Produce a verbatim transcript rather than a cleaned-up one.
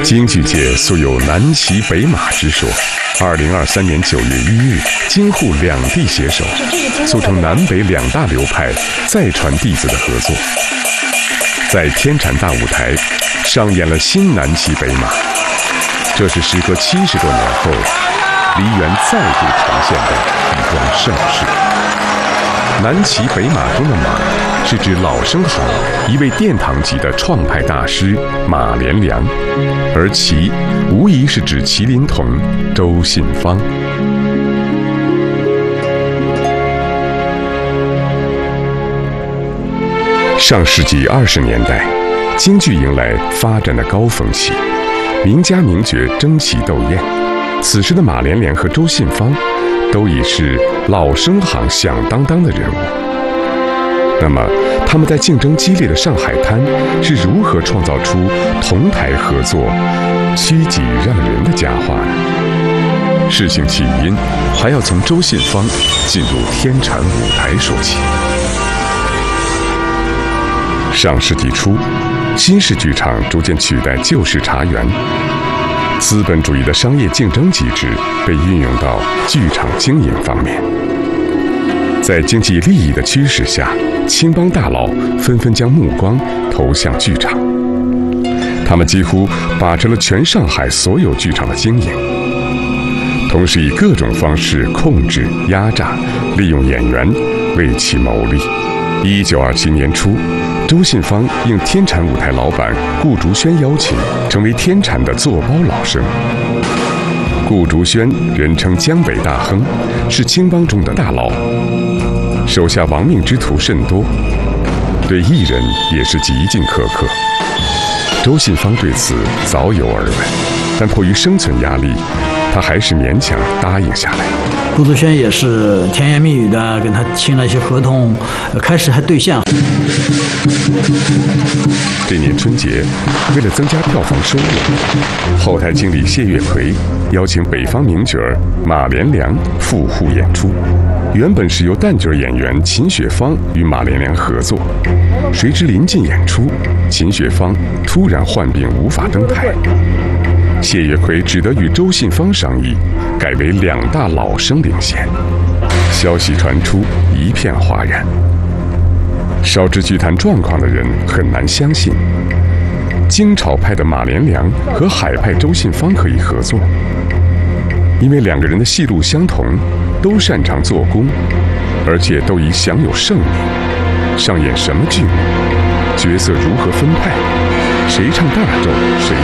京剧界素有南骑北马之说。二零二三年九月一日，京沪两地携手，促成南北两大流派再传弟子的合作，在天蟾大舞台上演了新南骑北马。这是时隔七十多年后，梨园再度呈现的一桩盛事。南骑北马中的马，是指老生行一位殿堂级的创派大师马连良，而骑无疑是指麒麟童周信芳。上世纪二十年代，京剧迎来发展的高峰期，名家名角争奇斗艳。此时的马连良和周信芳都已是老生行响当当的人物。那么，他们在竞争激烈的上海滩是如何创造出同台合作、屈己让人的佳话呢？事情起因还要从周信芳进入天蟾舞台说起。上世纪初，新式剧场逐渐取代旧式茶园，资本主义的商业竞争机制被运用到剧场经营方面。在经济利益的驱使下，青帮大佬纷纷将目光投向剧场，他们几乎把持了全上海所有剧场的经营，同时以各种方式控制、压榨、利用演员为其谋利。一九二七年初，周信芳应天蟾舞台老板顾竹轩邀请，成为天蟾的坐包老生。顾竹轩人称江北大亨，是青帮中的大佬，手下亡命之徒甚多，对艺人也是极尽苛刻。周信芳对此早有耳闻，但迫于生存压力，他还是勉强答应下来。 顾竹轩也是甜言蜜语的跟他签了一些合同，开始还对象。 这年春节，为了增加票房收入，后台经理谢月奎邀请北方名角马连良赴沪演出。原本是由旦角演员秦雪芳与马连良合作，谁知临近演出，秦雪芳突然患病无法登台，谢月奎只得与周信芳商议，改为两大老生领衔。消息传出，一片哗然。少知剧坛状况的人很难相信，京朝派的马连良和海派周信芳可以合作，因为两个人的戏路相同，都擅长做工，而且都已享有盛名。上演什么剧目，角色如何分派，谁唱大众，谁